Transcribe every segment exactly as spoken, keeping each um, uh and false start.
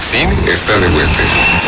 Maxine está de vuelta.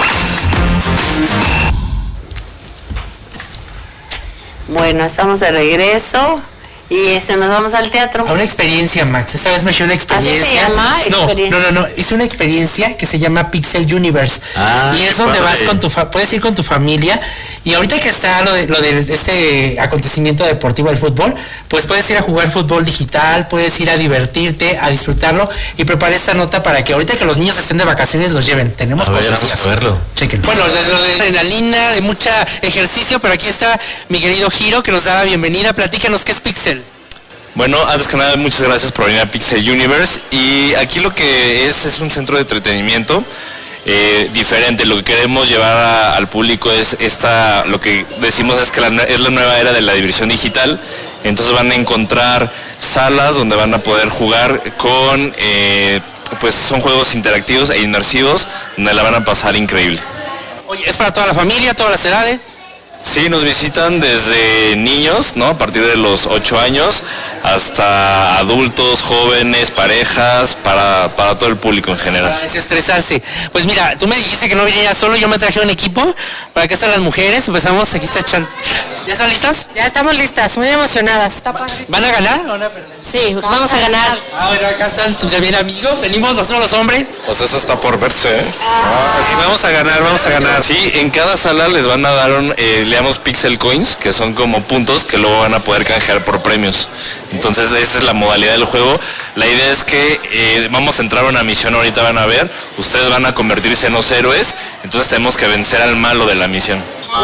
Bueno, estamos de regreso y este, nos vamos al teatro. A una experiencia, Max. Esta vez me hice una experiencia. ¿Así se llama? No, Experiencia. no, no, no. Es una experiencia que se llama Pixel Universe. Ah, y es donde padre. vas con tu fa puedes ir con tu familia. Y ahorita que está lo de, lo de este acontecimiento deportivo del fútbol, pues puedes ir a jugar fútbol digital, puedes ir a divertirte, a disfrutarlo. Y preparé esta nota para que ahorita que los niños estén de vacaciones los lleven. Tenemos A ver, cortesías. vamos a verlo. Chequen. Bueno, de, lo de adrenalina, de mucha ejercicio, pero aquí está mi querido Giro que nos da la bienvenida. Platícanos qué es Pixel. Bueno, antes que nada, muchas gracias por venir a Pixel Universe. Y aquí lo que es es un centro de entretenimiento eh, diferente. Lo que queremos llevar a, al público es esta, lo que decimos es que la, es la nueva era de la diversión digital. Entonces van a encontrar salas donde van a poder jugar con, eh, pues son juegos interactivos e inmersivos, donde la van a pasar increíble. Oye, ¿es para toda la familia, todas las edades? Sí, nos visitan desde niños, ¿no? A partir de los ocho años hasta adultos, jóvenes, parejas, para, para todo el público en general. Para desestresarse. Pues mira, tú me dijiste que no viniera solo, yo me traje un equipo. Para acá están las mujeres, empezamos, aquí está Chan. ¿Ya están listas? Ya estamos listas, muy emocionadas. Está padre. ¿Van a ganar o van a perder? Sí, vamos a ganar. Ah, bueno, acá están tus también amigos, venimos nosotros los hombres. Pues eso está por verse, ¿eh? Ah, sí, vamos a ganar, vamos a ganar. Sí, en cada sala les van a dar un, eh, le llamamos Pixel Coins, que son como puntos que luego van a poder canjear por premios. Entonces esa es la modalidad del juego. La idea es que eh, vamos a entrar a una misión, ahorita van a ver, ustedes van a convertirse en los héroes, entonces tenemos que vencer al malo de la misión.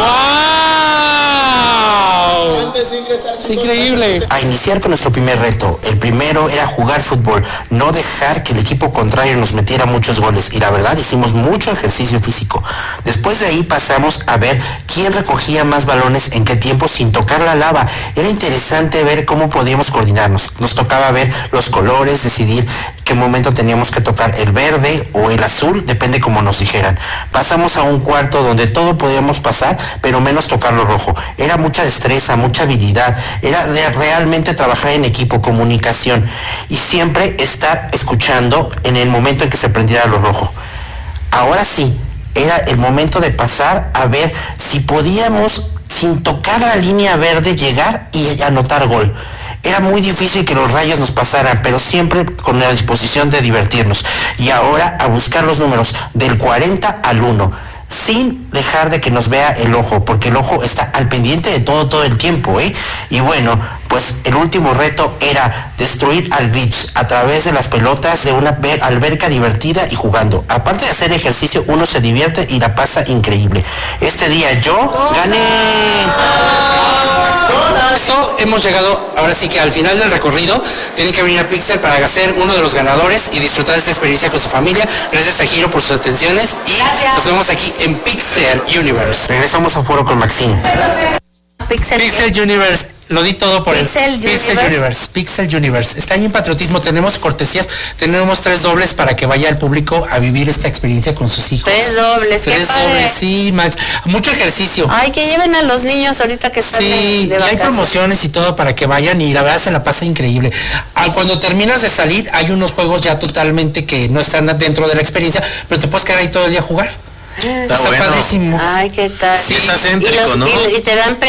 ¡Wow! Es increíble. A iniciar con nuestro primer reto. El primero era jugar fútbol, no dejar que el equipo contrario nos metiera muchos goles, y la verdad hicimos mucho ejercicio físico. Después de ahí pasamos a ver quién recogía más balones en qué tiempo sin tocar la lava. Era interesante ver cómo podíamos coordinarnos. Nos tocaba ver los colores, decidir qué momento teníamos que tocar el verde o el azul, depende como nos dijeran. Pasamos a un cuarto donde todo podíamos pasar, pero menos tocar lo rojo. Era mucha destreza, mucha habilidad, era de realmente trabajar en equipo, comunicación y siempre estar escuchando en el momento en que se prendiera lo rojo. Ahora sí, era el momento de pasar a ver si podíamos, sin tocar la línea verde, llegar y anotar gol. Era muy difícil que los rayos nos pasaran, pero siempre con la disposición de divertirnos. Y ahora a buscar los números del cuarenta al uno, sin dejar de que nos vea el ojo, porque el ojo está al pendiente de todo todo el tiempo, ¿eh? Y bueno, pues el último reto era destruir al glitch a través de las pelotas de una alberca divertida y jugando. Aparte de hacer ejercicio, uno se divierte y la pasa increíble. Este día yo gané. Esto hemos llegado ahora sí que al final del recorrido. Tienen que venir a Pixel para ser uno de los ganadores y disfrutar de esta experiencia con su familia. Gracias a Giro por sus atenciones y Gracias. Nos vemos aquí en Pixel Universe. Regresamos a Foro con Maxine. Pixel. Pixel Universe, lo di todo por Pixel el Pixel Universe. Universe. Pixel Universe. Está ahí en Patriotismo, tenemos cortesías, tenemos tres dobles para que vaya el público a vivir esta experiencia con sus hijos. Tres dobles, qué Tres padre. dobles, sí, Max. Mucho ejercicio. Ay, que lleven a los niños ahorita que están de, Sí, de y hay vacaciones. promociones y todo para que vayan y la verdad se la pasa increíble. Ah, cuando terminas de salir hay unos juegos ya totalmente que no están dentro de la experiencia, pero te puedes quedar ahí todo el día a jugar. Está, bueno. padrísimo. Ay, qué tal. Sí, está Y, céntrico, los- ¿no? y- y te dan